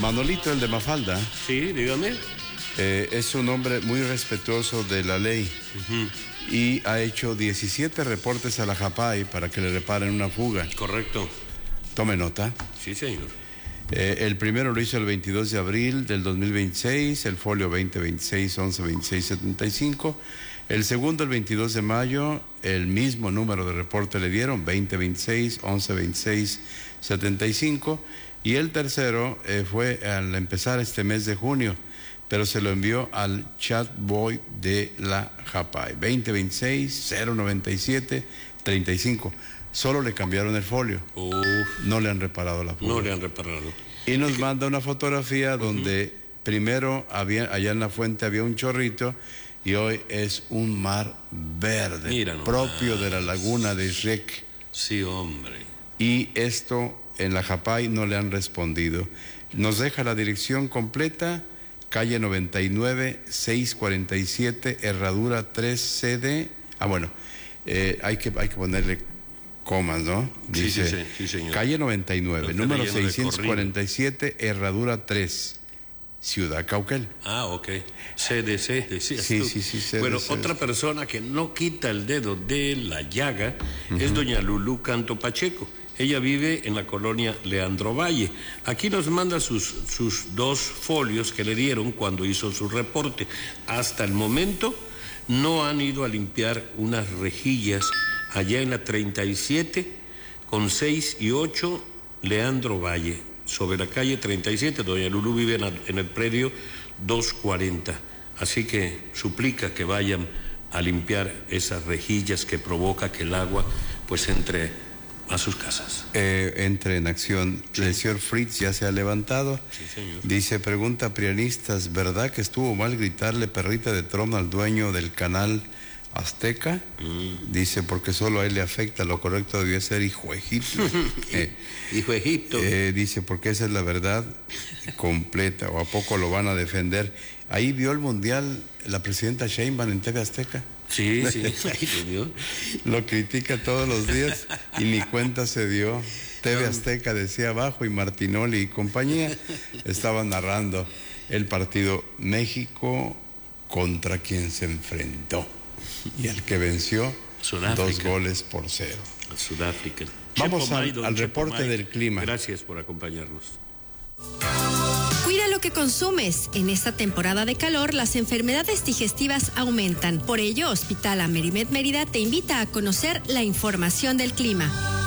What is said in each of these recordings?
Manolito, el de Mafalda. Sí, dígame. Es un hombre muy respetuoso de la ley. Y ha hecho 17 reportes a la JAPAI para que le reparen una fuga. Correcto. Tome nota. Sí, señor. El primero lo hizo el 22 de abril del 2026, el folio 2026-112675. El segundo, el 22 de mayo, el mismo número de reporte le dieron, 2026-112675. Y el tercero fue al empezar este mes de junio, pero se lo envió al chat boy de la JAPAI, 2026-097-35. Solo le cambiaron el folio. No le han reparado la fuga. No le han reparado. Y nos manda una fotografía donde primero allá en la fuente había un chorrito y hoy es un mar verde. Mira, propio de la laguna de Shrek. Sí, hombre. Y esto en la JAPAI no le han respondido. Nos deja la dirección completa: calle 99, 647, Herradura 3 CD. Hay que ponerle comas, ¿no? Dice, sí, señor. Calle 99, número 647, Herradura 3, Ciudad Cauquel. Ok. CDC, decías tú. Sí, CDC. Bueno, otra persona que no quita el dedo de la llaga es doña Lulú Canto Pacheco. Ella vive en la colonia Leandro Valle. Aquí nos manda sus 2 folios que le dieron cuando hizo su reporte. Hasta el momento no han ido a limpiar unas rejillas allá en la 37 con 6 y 8 Leandro Valle, sobre la calle 37. Doña Lulú vive en el predio 240. Así que suplica que vayan a limpiar esas rejillas que provoca que el agua pues entre a sus casas. Entre en acción. Sí. El señor Fritz ya se ha levantado. Sí, señor. Dice, pregunta a prianistas, ¿verdad que estuvo mal gritarle perrita de trono al dueño del canal Azteca? Dice, porque solo a él le afecta, lo correcto debió ser hijo Egipto. Hijo Egipto. Dice, porque esa es la verdad completa, o a poco lo van a defender. Ahí vio el mundial la presidenta Sheinbaum en TV Azteca. Sí, ahí lo vio. Lo critica todos los días y ni cuenta se dio. TV Azteca decía abajo y Martinoli y compañía estaban narrando el partido México contra quien se enfrentó y al que venció Sudáfrica. 2-0. Sudáfrica. Vamos al reporte del clima. Gracias por acompañarnos. Cuida lo que consumes. En esta temporada de calor, las enfermedades digestivas aumentan. Por ello, Hospital Amerimed Mérida te invita a conocer la información del clima.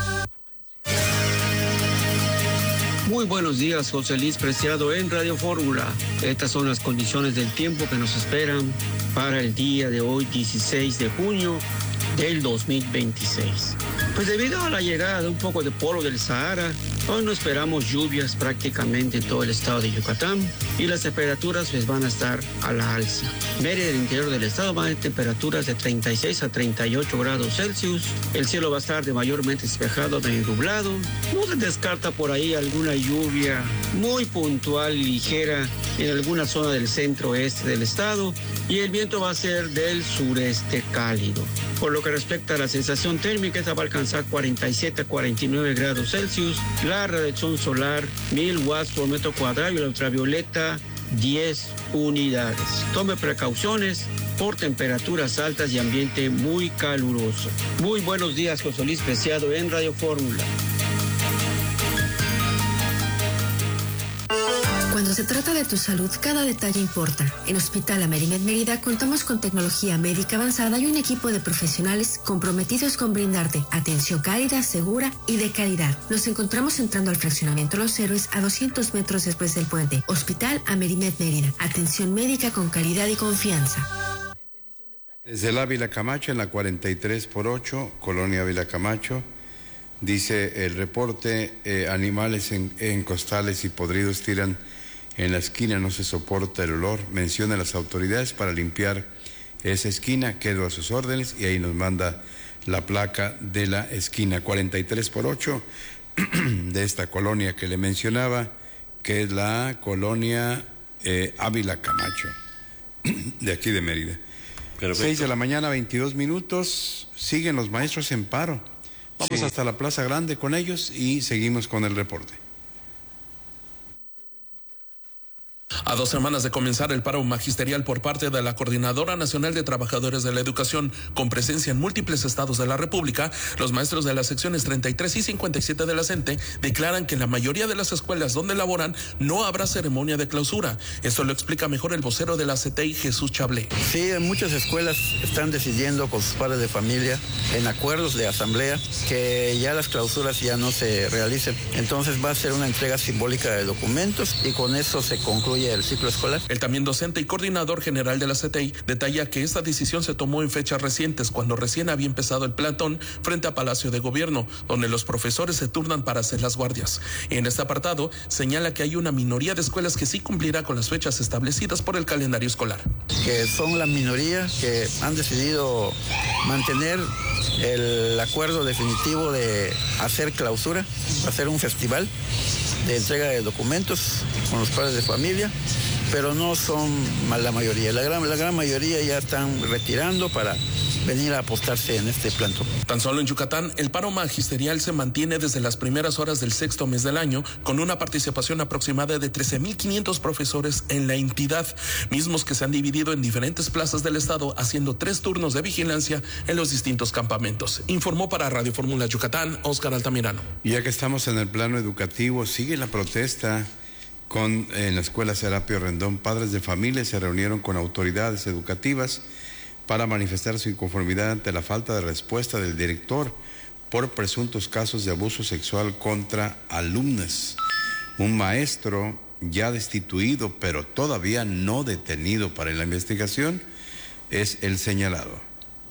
Muy buenos días, José Luis Preciado en Radio Fórmula. Estas son las condiciones del tiempo que nos esperan para el día de hoy, 16 de junio del 2026. Pues debido a la llegada de un poco de polvo del Sahara, hoy no esperamos lluvias prácticamente en todo el estado de Yucatán y las temperaturas pues van a estar a la alza. Mérida del interior del estado van a tener temperaturas de 36 a 38 grados Celsius. El cielo va a estar de mayormente despejado, medio nublado. No se descarta por ahí alguna lluvia muy puntual y ligera en alguna zona del centro-oeste del estado y el viento va a ser del sureste cálido. Por lo que respecta a la sensación térmica, esta va a alcanzar 47 a 49 grados Celsius. La radiación solar, 1000 watts por metro cuadrado y la ultravioleta, 10 unidades. Tome precauciones por temperaturas altas y ambiente muy caluroso. Muy buenos días, José Luis Preciado en Radio Fórmula. Cuando se trata de tu salud, cada detalle importa. En Hospital Amerimed Mérida contamos con tecnología médica avanzada y un equipo de profesionales comprometidos con brindarte atención cálida, segura y de calidad. Nos encontramos entrando al fraccionamiento Los Héroes a 200 metros después del puente. Hospital Amerimed Mérida. Atención médica con calidad y confianza. Desde el Ávila Camacho, en la 43x8, Colonia Ávila Camacho, dice el reporte, animales en costales y podridos tiran en la esquina, no se soporta el olor. Menciona a las autoridades para limpiar esa esquina, quedo a sus órdenes, y ahí nos manda la placa de la esquina 43x8 de esta colonia que le mencionaba, que es la colonia Ávila Camacho, de aquí de Mérida. Perfecto. 6 de la mañana, 22 minutos, siguen los maestros en paro. Vamos hasta la Plaza Grande con ellos y seguimos con el reporte. A 2 semanas de comenzar el paro magisterial por parte de la Coordinadora Nacional de Trabajadores de la Educación, con presencia en múltiples estados de la República, los maestros de las secciones 33 y 57 de la CENTE declaran que en la mayoría de las escuelas donde laboran no habrá ceremonia de clausura. Esto lo explica mejor el vocero de la CTI, Jesús Chablé. Sí, en muchas escuelas están decidiendo con sus padres de familia, en acuerdos de asamblea, que ya las clausuras ya no se realicen. Entonces va a ser una entrega simbólica de documentos y con eso se concluye el ciclo escolar. El también docente y coordinador general de la CTI detalla que esta decisión se tomó en fechas recientes, cuando recién había empezado el plantón frente a Palacio de Gobierno, donde los profesores se turnan para hacer las guardias. En este apartado señala que hay una minoría de escuelas que sí cumplirá con las fechas establecidas por el calendario escolar. Que son la minoría que han decidido mantener el acuerdo definitivo de hacer clausura, hacer un festival de entrega de documentos con los padres de familia, pero no son la mayoría. La gran mayoría ya están retirando para venir a apostarse en este plantón. Tan solo en Yucatán, el paro magisterial se mantiene desde las primeras horas del 6º mes del año, con una participación aproximada de 13,500 profesores en la entidad, mismos que se han dividido en diferentes plazas del estado, haciendo 3 turnos de vigilancia en los distintos campamentos. Informó para Radio Fórmula Yucatán, Óscar Altamirano. Ya que estamos en el plano educativo, sigue la protesta en la escuela Serapio Rendón. Padres de familia se reunieron con autoridades educativas para manifestar su inconformidad ante la falta de respuesta del director por presuntos casos de abuso sexual contra alumnas. Un maestro ya destituido, pero todavía no detenido para la investigación, es el señalado.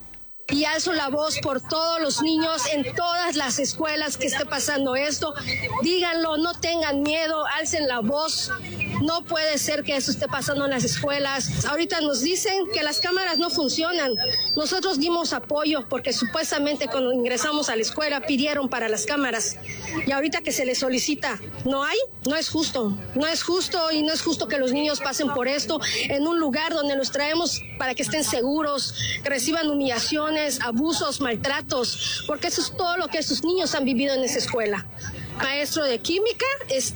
Y alzo la voz por todos los niños en todas las escuelas que esté pasando esto. Díganlo, no tengan miedo, alcen la voz. No puede ser que eso esté pasando en las escuelas. Ahorita nos dicen que las cámaras no funcionan. Nosotros dimos apoyo porque supuestamente cuando ingresamos a la escuela pidieron para las cámaras. Y ahorita que se les solicita, ¿no hay? No es justo. No es justo y no es justo que los niños pasen por esto en un lugar donde los traemos para que estén seguros, que reciban humillaciones, abusos, maltratos, porque eso es todo lo que estos niños han vivido en esa escuela. Maestro de química,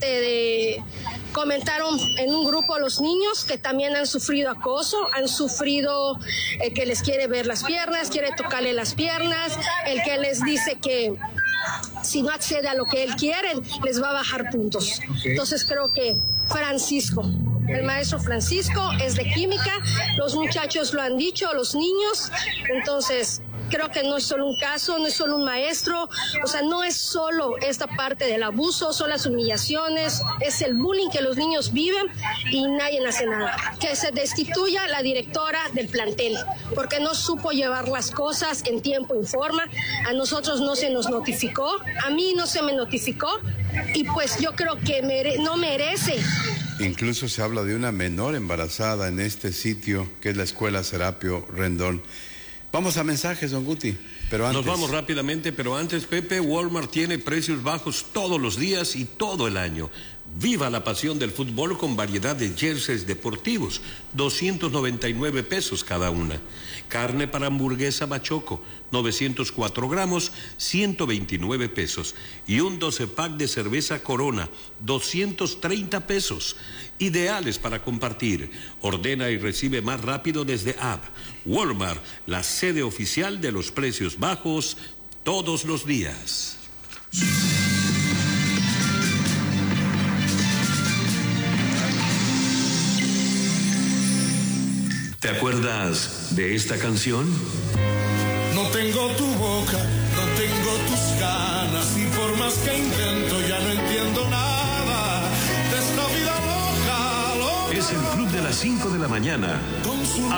comentaron en un grupo los niños que también han sufrido acoso, han sufrido que les quiere ver las piernas, quiere tocarle las piernas, el que les dice que si no accede a lo que él quiere, les va a bajar puntos. Entonces creo que el maestro Francisco es de química, los muchachos lo han dicho, los niños, entonces creo que no es solo un caso, no es solo un maestro, o sea, no es solo esta parte del abuso, son las humillaciones, es el bullying que los niños viven y nadie hace nada. Que se destituya la directora del plantel, porque no supo llevar las cosas en tiempo y forma, a nosotros no se nos notificó, a mí no se me notificó y pues yo creo que no merece. Incluso se habla de una menor embarazada en este sitio que es la escuela Serapio Rendón. Vamos a mensajes, don Guti, pero antes... Nos vamos rápidamente, pero antes, Pepe, Walmart tiene precios bajos todos los días y todo el año. Viva la pasión del fútbol con variedad de jerseys deportivos, 299 pesos cada una. Carne para hamburguesa Bachoco, 904 gramos, 129 pesos. Y un 12-pack de cerveza Corona, 230 pesos. Ideales para compartir. Ordena y recibe más rápido desde app. Walmart, la sede oficial de los precios bajos todos los días. ¿Te acuerdas de esta canción? No tengo tu boca, no tengo tus ganas y por más que intento ya no entiendo nada de esta vida loca. Es el Club de las 5 de la mañana.